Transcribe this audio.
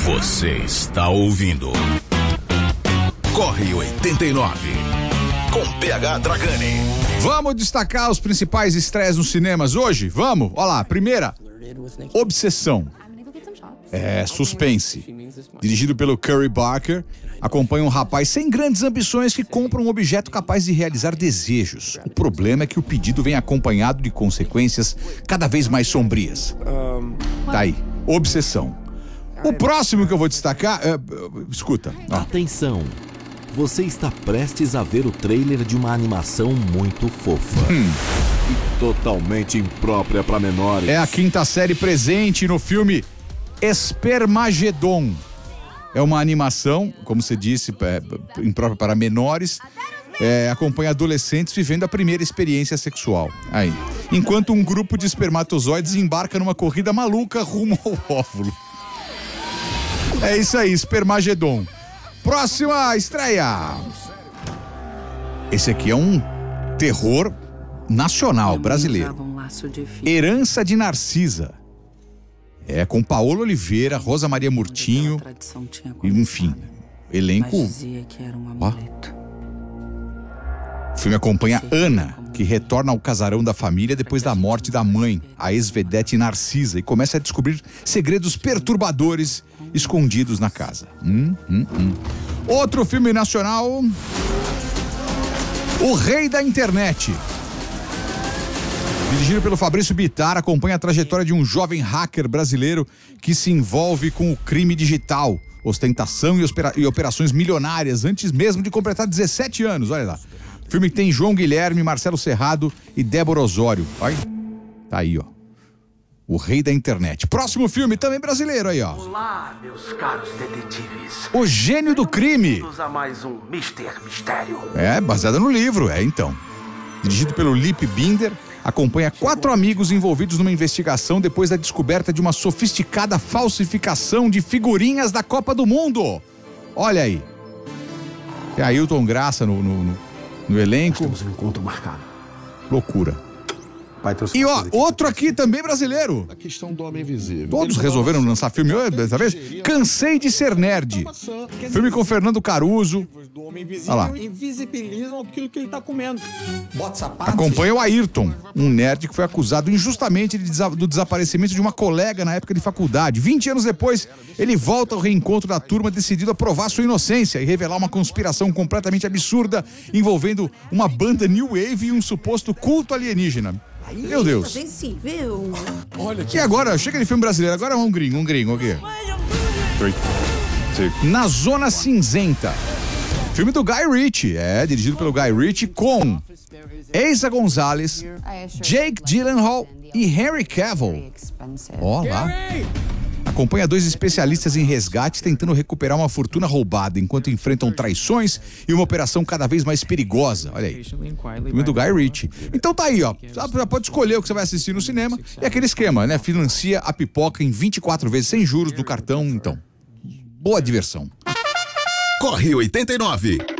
Você está ouvindo Corre 89 com PH Dragani. Vamos destacar os principais estreias nos cinemas hoje? Vamos? Olha lá, primeira, Obsessão. Suspense. Dirigido pelo Curry Barker, acompanha um rapaz sem grandes ambições que compra um objeto capaz de realizar desejos. O problema é que o pedido vem acompanhado de consequências cada vez mais sombrias. Tá aí, Obsessão. O próximo que eu vou destacar, escuta. Atenção, você está prestes a ver o trailer de uma animação muito fofa. E totalmente imprópria para menores. É a quinta série presente no filme Espermagedon. É uma animação, como você disse, imprópria para menores. Acompanha adolescentes vivendo a primeira experiência sexual. Aí. Enquanto um grupo de espermatozoides embarca numa corrida maluca rumo ao óvulo. É isso aí, Espermagedon. Próxima estreia. Esse aqui é um terror nacional brasileiro. Herança de Narcisa. Com Paola Oliveira, Rosa Maria Murtinho, enfim, elenco. O filme acompanha Ana, que retorna ao casarão da família depois da morte da mãe, a ex-vedete Narcisa, e começa a descobrir segredos perturbadores escondidos na casa. Outro filme nacional, O Rei da Internet. Dirigido pelo Fabrício Bittar, acompanha a trajetória de um jovem hacker brasileiro que se envolve com o crime digital, ostentação e operações milionárias antes mesmo de completar 17 anos, olha lá. O filme tem João Guilherme, Marcelo Serrado e Débora Osório. Olha, tá aí, ó. O Rei da Internet. Próximo filme, também brasileiro aí, ó. Olá, meus caros detetives. O Gênio do Crime. Bem-vindos a mais um Mr. Mistério. Baseado no livro, então. Dirigido pelo Lipe Binder, acompanha 4 amigos envolvidos numa investigação depois da descoberta de uma sofisticada falsificação de figurinhas da Copa do Mundo. Olha aí. Tem Ailton Graça no elenco. Nós temos um encontro marcado. Loucura. E outro aqui também brasileiro. A questão do homem invisível. Todos resolveram lançar filme hoje, dessa vez? Cansei de Ser Nerd. Filme com Fernando Caruso. Olha lá. Invisibilizam aquilo que ele tá comendo. Bota sapato. Acompanha o Ayrton, um nerd que foi acusado injustamente do desaparecimento de uma colega na época de faculdade. 20 anos depois, ele volta ao reencontro da turma decidido a provar sua inocência e revelar uma conspiração completamente absurda envolvendo uma banda New Wave e um suposto culto alienígena. Meu Deus. E agora, chega de filme brasileiro, agora é um gringo aqui. Na Zona Cinzenta. Filme do Guy Ritchie, dirigido pelo Guy Ritchie, com Eiza Gonzalez, Jake Gyllenhaal e Henry Cavill. Ó lá. Acompanha 2 especialistas em resgate tentando recuperar uma fortuna roubada enquanto enfrentam traições e uma operação cada vez mais perigosa. Olha aí. Filme do Guy Ritchie. Então tá aí, ó. Já pode escolher o que você vai assistir no cinema. É aquele esquema, né? Financia a pipoca em 24 vezes sem juros no cartão. Então, boa diversão. Corre 89.